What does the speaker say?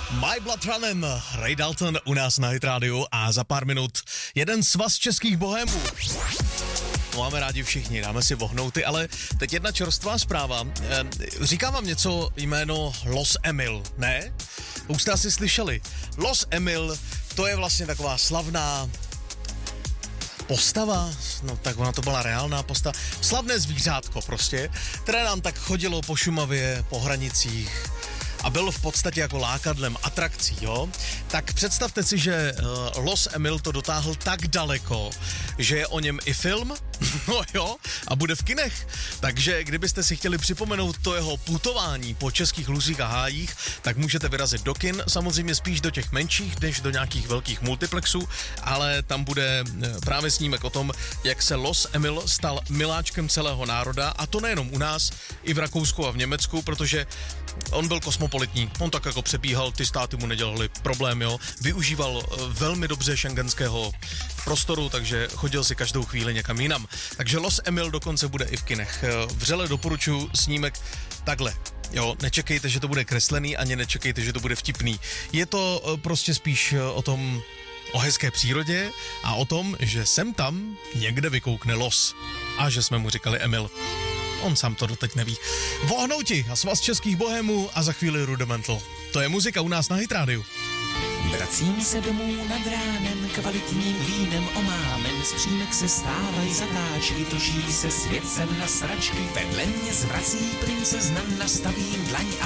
My Blood Running, Ray Dalton u nás na Hit Radio a za pár minut jeden svaz českých bohémů. Máme rádi všichni, dáme si vohnouty, ale teď jedna čerstvá zpráva. Říká vám něco jméno Los Emil, ne? Už jste asi slyšeli. Los Emil, to je vlastně taková slavná postava, no tak ona to byla reálná postava, slavné zvířátko prostě, které nám tak chodilo po Šumavě, po hranicích a byl v podstatě jako lákadlem atrakcí, jo? Tak představte si, že Los Emil to dotáhl tak daleko, že je o něm i film, no jo, a bude v kinech. Takže kdybyste si chtěli připomenout to jeho putování po českých luzích a hájích, tak můžete vyrazit do kin, samozřejmě spíš do těch menších, než do nějakých velkých multiplexů, ale tam bude právě snímek o tom, jak se Los Emil stal miláčkem celého národa, a to nejenom u nás, i v Rakousku a v Německu, protože on byl kosmopolitní, on tak jako přebíhal, ty státy mu nedělali problém, jo, využíval velmi dobře schengenského prostoru, takže chodil si každou chvíli někam jinam. Takže Los Emil dokonce bude i v kinech. Vřele doporučuji snímek takhle. Jo, nečekejte, že to bude kreslený, ani nečekejte, že to bude vtipný. Je to prostě spíš o hezké přírodě a o tom, že sem tam někde vykoukne los. A že jsme mu říkali Emil. On sám to doteď neví. Vohnouti a svaz českých bohémů a za chvíli Rudimental. To je muzika u nás na Hit Radio. Vracím se domů nad ránem, kvalitním vínem omámen, z přímek se stávají zatáčky, točí se svět sem na sračky, vedle mě zvrací princezna, nastavím dlaň a